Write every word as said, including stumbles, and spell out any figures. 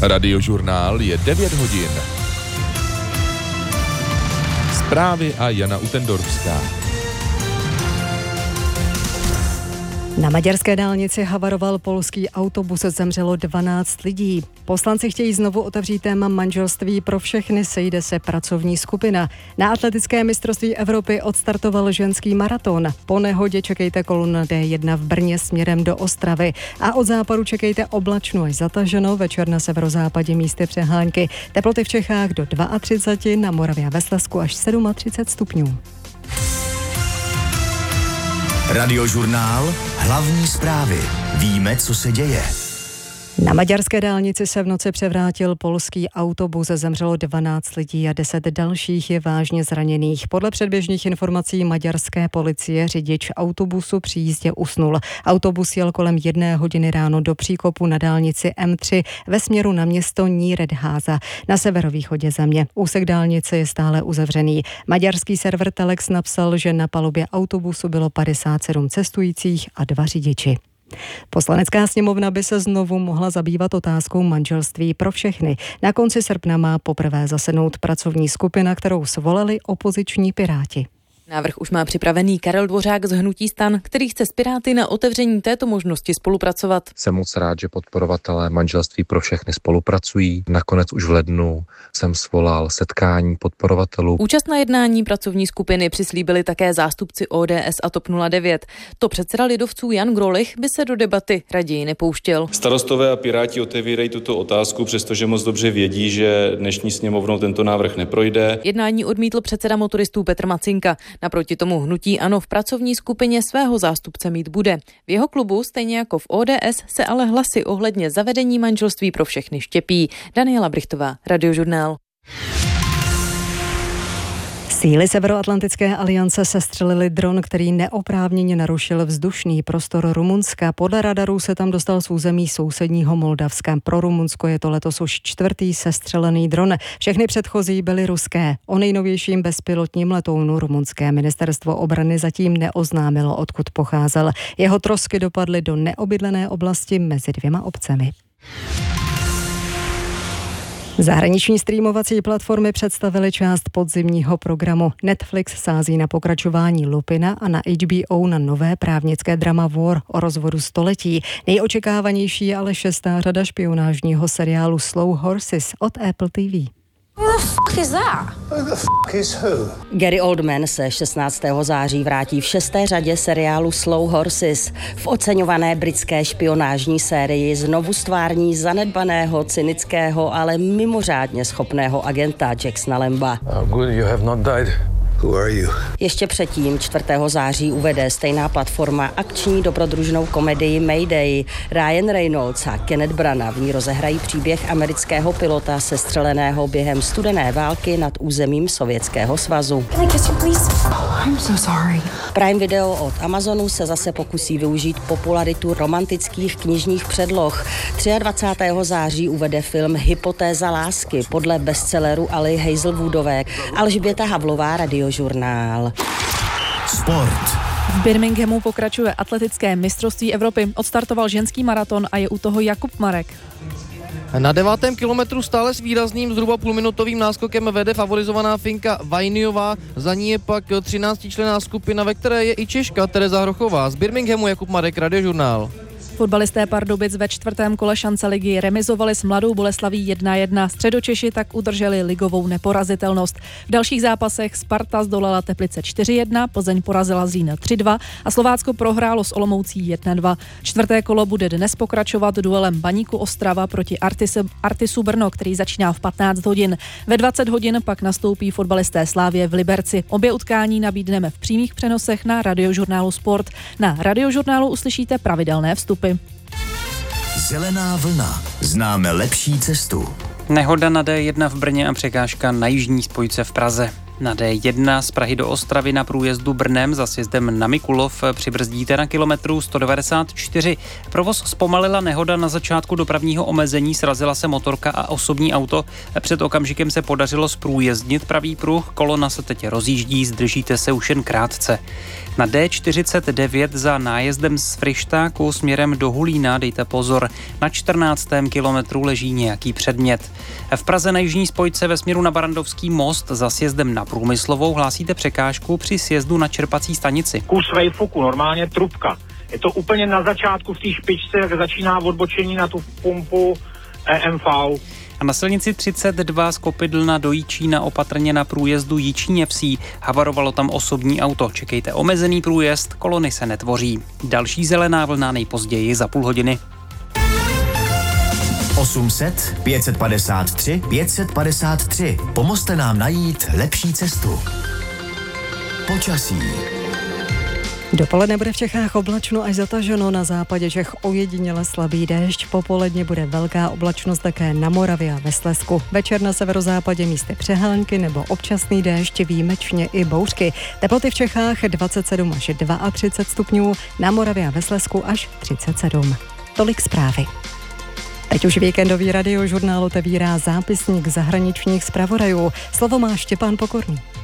Radiožurnál je devět hodin. Zprávy a Jana Utendorfská. Na maďarské dálnici havaroval polský autobus, zemřelo dvanáct lidí. Poslanci chtějí znovu otevřít téma manželství pro všechny, sejde se pracovní skupina. Na atletické mistrovství Evropy odstartoval ženský maraton. Po nehodě čekejte kolona D jedna v Brně směrem do Ostravy. A od západu čekejte oblačno až zataženo, večer na severozápadě místy přehánky. Teploty v Čechách do třicet dva, na Moravě a ve Slezsku až třicet sedm stupňů. Radiožurnál, hlavní zprávy. Víme, co se děje. Na maďarské dálnici se v noci převrátil polský autobus, zemřelo dvanáct lidí a deset dalších je vážně zraněných. Podle předběžných informací maďarské policie řidič autobusu při jízdě usnul. Autobus jel kolem jedné hodiny ráno do příkopu na dálnici M tři ve směru na město Nyíregyháza na severovýchodě země. Úsek dálnice je stále uzavřený. Maďarský server Telex napsal, že na palubě autobusu bylo padesát sedm cestujících a dva řidiči. Poslanecká sněmovna by se znovu mohla zabývat otázkou manželství pro všechny. Na konci srpna má poprvé zasednout pracovní skupina, kterou svolali opoziční Piráti. Návrh už má připravený Karel Dvořák z hnutí STAN, který chce s Piráty na otevření této možnosti spolupracovat. Jsem moc rád, že podporovatelé manželství pro všechny spolupracují. Nakonec už v lednu jsem svolal setkání podporovatelů. Účast na jednání pracovní skupiny přislíbili také zástupci O D S a TOP nula devět. To předseda lidovců Jan Grolich by se do debaty raději nepouštěl. Starostové a Piráti otevírají tuto otázku, přestože moc dobře vědí, že dnešní sněmovnou tento návrh neprojde. Jednání odmítl předseda motoristů Petr Macinka. Naproti tomu hnutí ANO v pracovní skupině svého zástupce mít bude. V jeho klubu, stejně jako v O D S, se ale hlasy ohledně zavedení manželství pro všechny štěpí. Daniela Brichtová, Radiožurnál. Síly Severoatlantické aliance sestřelili dron, který neoprávněně narušil vzdušný prostor Rumunska. Podle radarů se tam dostal z území sousedního Moldavska. Pro Rumunsko je to letos už čtvrtý sestřelený dron. Všechny předchozí byly ruské. O nejnovějším bezpilotním letounu rumunské ministerstvo obrany zatím neoznámilo, odkud pocházel. Jeho trosky dopadly do neobydlené oblasti mezi dvěma obcemi. Zahraniční streamovací platformy představily část podzimního programu. Netflix sází na pokračování Lupina a na H B O na nové právnické drama War o rozvodu století. Nejočekávanější je ale šestá řada špionážního seriálu Slow Horses od Apple T V. Who the fuck is that? Who the fuck is who? Gary Oldman se šestnáctého září vrátí v šesté řadě seriálu Slow Horses. V oceňované britské špionážní sérii znovu stvární zanedbaného, cynického, ale mimořádně schopného agenta Jacksona Lamba. Oh, good, you have not died. Who are you? Ještě předtím čtvrtého září uvede stejná platforma akční dobrodružnou komedii Mayday. Ryan Reynolds a Kenneth Branagh v ní rozehrají příběh amerického pilota sestřeleného během studené války nad územím Sovětského svazu. Can I kiss you, please? Oh, I'm so sorry. Prime Video od Amazonu se zase pokusí využít popularitu romantických knižních předloh. dvacátého třetího září uvede film Hypotéza lásky podle bestselleru Ali Hazelwoodové. Alžběta Havlová, Radiožurnál. Sport. V Birminghamu pokračuje atletické mistrovství Evropy. Odstartoval ženský maraton a je u toho Jakub Marek. Na devátém kilometru stále s výrazným zhruba půlminutovým náskokem vede favorizovaná Finka Vajniová, za ní je pak třináctičlenná skupina, ve které je i Češka Tereza Hrochová. Z Birminghamu Jakub Marek, Radiožurnál. Fotbalisté Pardubic ve čtvrtém kole šance ligy remizovali s Mladou Boleslaví jedna jedna. Středočeši tak udrželi ligovou neporazitelnost. V dalších zápasech Sparta zdolala Teplice čtyři jedna, Plzeň porazila Zlín tři dva a Slovácko prohrálo s Olomoucí jedna dva. Čtvrté kolo bude dnes pokračovat duelem Baníku Ostrava proti Artise, Artisu Brno, který začíná v patnáct hodin. Ve dvacet hodin pak nastoupí fotbalisté Slávie v Liberci. Obě utkání nabídneme v přímých přenosech na Radiožurnálu Sport. Na Radiožurnálu uslyšíte pravidelné vstupy. Zelená vlna. Známe lepší cestu. Nehoda na D jedna v Brně a překážka na jižní spojce v Praze. Na D jedna z Prahy do Ostravy na průjezdu Brnem za sjezdem na Mikulov přibrzdíte na kilometru sto devadesát čtyři. Provoz zpomalila nehoda na začátku dopravního omezení, srazila se motorka a osobní auto. Před okamžikem se podařilo zprůjezdnit pravý pruh, kolona se teď rozjíždí, zdržíte se už jen krátce. Na D čtyřicet devět za nájezdem z Fryštáku směrem do Hulína dejte pozor, na čtrnáctém kilometru leží nějaký předmět. V Praze na jižní spojce ve směru na Barandovský most za sjezdem na Průmyslovou hlásíte překážku při sjezdu na čerpací stanici. Kus vejfuku, normálně trubka. Je to úplně na začátku v té špičce, jak začíná odbočení na tu pumpu E M V. A na silnici třicet dva z Kopydlna do Jičína opatrně na průjezdu Jičíněvsí. Havarovalo tam osobní auto. Čekejte omezený průjezd, kolony se netvoří. Další zelená vlna nejpozději za půl hodiny. osm set, pět set padesát tři, pět set padesát tři. Pomozte nám najít lepší cestu. Počasí. Dopoledne bude v Čechách oblačno až zataženo, na západě Čech ojediněle slabý déšť, popoledně bude velká oblačnost také na Moravě a ve Slezsku. Večer na severozápadě místy přehánky nebo občasný déšť, výjimečně i bouřky. Teploty v Čechách dvacet sedm až třicet dva stupňů, na Moravě a ve Slezsku až třicet sedm. Tolik zprávy. Teď už víkendový radiožurnál otevírá zápisník zahraničních zpravodajů. Slovo má Štěpán Pokorný.